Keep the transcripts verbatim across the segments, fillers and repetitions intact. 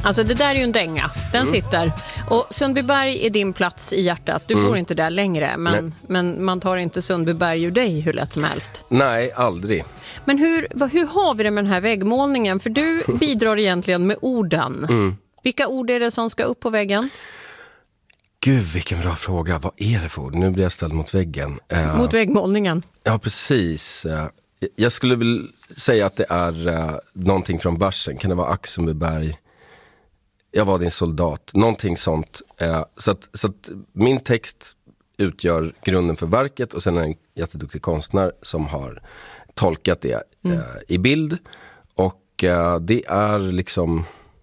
Alltså det där är ju en dänga. Den mm. sitter. Och Sundbyberg är din plats i hjärtat. Du mm. bor inte där längre. Men, men man tar inte Sundbyberg ur dig hur lätt som helst. Nej, aldrig. Men hur, vad, hur har vi det med den här väggmålningen? För du bidrar egentligen med orden. Mm. Vilka ord är det som ska upp på väggen? Gud, vilken bra fråga. Vad är det för ord? Nu blir jag ställd mot väggen. Uh, mot väggmålningen? Ja, precis. Uh, jag skulle väl säga att det är uh, någonting från versen. Kan det vara Axelberg? Jag var din soldat. Någonting sånt. Uh, så att, så att min text utgör grunden för verket. Och sen är det en jätteduktig konstnär som har tolkat det uh, mm. i bild. Och uh, det är liksom...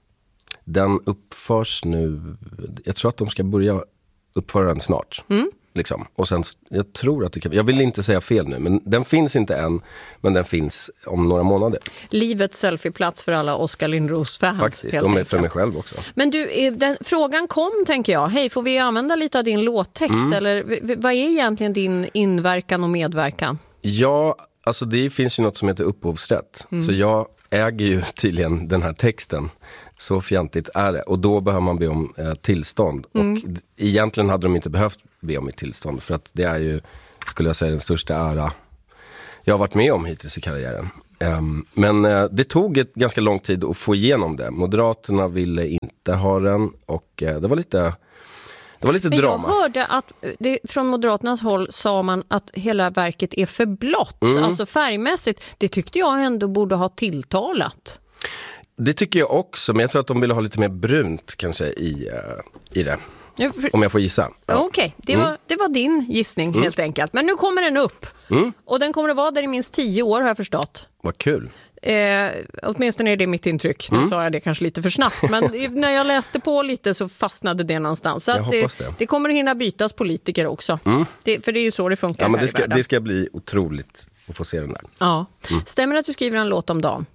Den uppförs nu, jag tror att de ska börja uppföra den snart. Mm. Liksom. Och sen, jag tror att det kan, jag vill inte säga fel nu, men den finns inte än, men den finns om några månader. Livets selfieplats för alla Oskar Lindros-fans. Faktiskt, och med för mig själv också. Men du, den, frågan kom, tänker jag. Hej, får vi använda lite av din låttext? Mm. Eller vad är egentligen din inverkan och medverkan? Ja, alltså det finns ju något som heter upphovsrätt. Mm. Så jag äger ju tydligen den här texten. Så fjantigt är det. Och då behöver man be om eh, tillstånd. Mm. Och egentligen hade de inte behövt be om ett tillstånd. För att det är ju, skulle jag säga, den största ära jag har varit med om hittills i karriären. Um, men uh, det tog ett ganska lång tid att få igenom det. Moderaterna ville inte ha den. Och uh, det var lite... Det var lite Men drama. Jag hörde att det, från Moderaternas håll sa man att hela verket är för blått. Mm. Alltså färgmässigt. Det tyckte jag ändå borde ha tilltalat. Det tycker jag också, men jag tror att de ville ha lite mer brunt kanske i, uh, i det. Ja, för... Om jag får gissa. Ja. Okej, okay. det, mm. var, det var din gissning mm. helt enkelt. Men nu kommer den upp. Mm. Och den kommer att vara där i minst tio år, har jag förstått. Vad kul. Eh, åtminstone är det mitt intryck. Nu mm. sa jag det kanske lite för snabbt. Men när jag läste på lite så fastnade det någonstans. Så att det, det. det kommer att hinna bytas politiker också. Mm. Det, för det är ju så det funkar, ja, men här det ska, i världen. Det ska bli otroligt att få se den där. Ja. Mm. Stämmer det att du skriver en låt om dagen?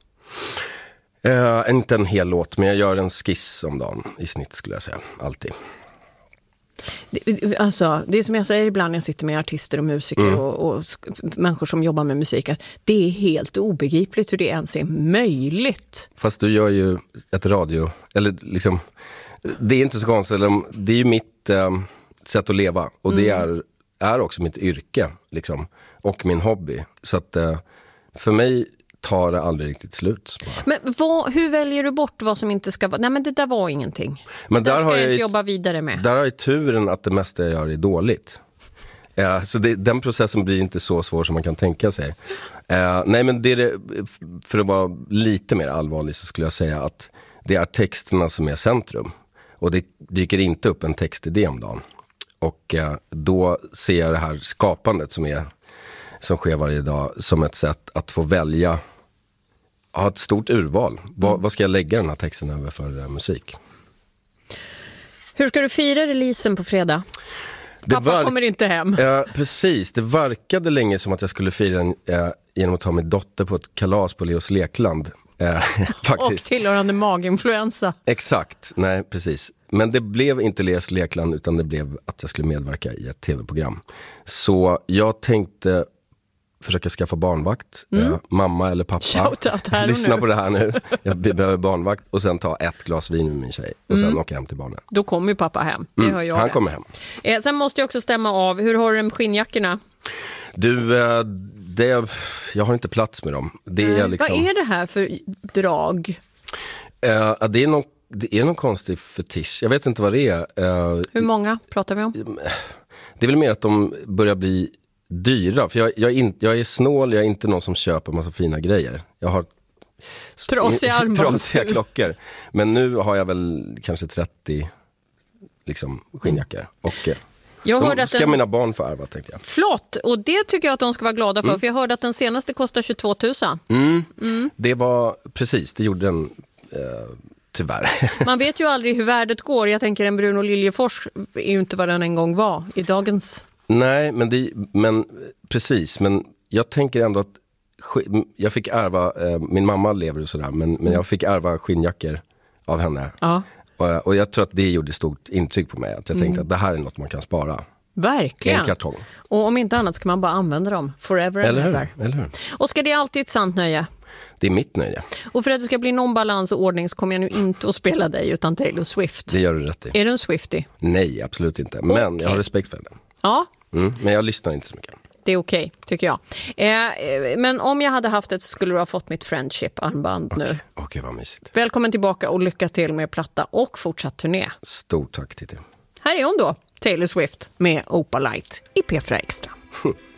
Uh, inte en hel låt, men jag gör en skiss om dagen i snitt, skulle jag säga. Alltid. Det, alltså, det är som jag säger ibland när jag sitter med artister och musiker mm. och, och människor som jobbar med musik, att det är helt obegripligt hur det ens är möjligt. Fast du gör ju ett radio, eller liksom, det är inte så konstigt, det är ju mitt um, sätt att leva, och det mm. är, är också mitt yrke liksom, och min hobby. Så att uh, för mig tar det aldrig riktigt slut. Men vad, hur väljer du bort vad som inte ska vara... Nej, men det där var ingenting. Men där, där ska har jag jag inte jobba vidare med. Där har jag turen att det mesta jag gör är dåligt. Uh, så det, den processen blir inte så svår som man kan tänka sig. Uh, nej, men det är det, för att vara lite mer allvarlig så skulle jag säga att det är texterna som är centrum. Och det dyker inte upp en textidé om dagen. Och uh, då ser jag det här skapandet som är... som sker varje dag som ett sätt att få välja, ha ett stort urval. Mm. Vad, vad ska jag lägga den här texten över för uh, musik? Hur ska du fira releasen på fredag? Det Pappa var... kommer inte hem. Uh, precis, det verkade länge som att jag skulle fira den uh, genom att ta min dotter på ett kalas på Leos Lekland. Uh, och tillhörande maginfluensa. Exakt, nej precis. Men det blev inte Leos Lekland, utan det blev att jag skulle medverka i ett tv-program. Så jag tänkte försöka skaffa barnvakt. Mm. Eh, mamma eller pappa. Lyssna på det här nu. Jag behöver barnvakt. Och sen ta ett glas vin med min tjej. Och sen mm. åka hem till barnen. Då kommer ju pappa hem. Det mm. hör jag. Han det. kommer hem. Eh, sen måste jag också stämma av. Hur har du med skinnjackorna? Du, eh, det, jag har inte plats med dem. Det är mm. liksom... Vad är det här för drag? Eh, det är någon Det är någon konstig fetisch. Jag vet inte vad det är. Uh, Hur många pratar vi om? Det är väl mer att de börjar bli dyra. För jag, jag, är, in, jag är snål, jag är inte någon som köper massa fina grejer. Jag har trasiga armband. Trasiga klockor. Men nu har jag väl kanske trettio liksom, skinnjackor. Och uh, jag hörde att ska den... mina barn få ärva, tänkte jag. Flott, och det tycker jag att de ska vara glada för. Mm. För jag hörde att den senaste kostar tjugotvå tusen. Mm. Mm. Det var, precis, det gjorde den... Uh, Tyvärr. Man vet ju aldrig hur värdet går. Jag tänker en Bruno Liljefors är ju inte vad den en gång var i dagens. Nej, men, det, men precis. Men jag tänker ändå att jag fick ärva, eh, min mamma lever och sådär, men, men jag fick ärva skinnjackor av henne. Ja. Och, och jag tror att det gjorde stort intryck på mig. Att jag tänkte mm. att det här är något man kan spara. Verkligen. En kartong. Och om inte annat ska man bara använda dem forever and Eller hur? ever. Eller hur? Och ska det alltid ett sant nöje? det är mitt nöje. Och för att det ska bli någon balans och ordning så kommer jag nu inte att spela dig utan Taylor Swift. Det gör du rätt i. Är du en Swiftie? Nej, absolut inte. Men okay. Jag har respekt för den. Ja. Mm, men jag lyssnar inte så mycket. Det är okej, okay, tycker jag. Eh, men om jag hade haft det så skulle du ha fått mitt friendship-armband okay. nu. Okej, okay, vad mysigt. Välkommen tillbaka och lycka till med platta och fortsatt turné. Stort tack, Titti. Här är hon då, Taylor Swift med Opalite i P fyra Extra.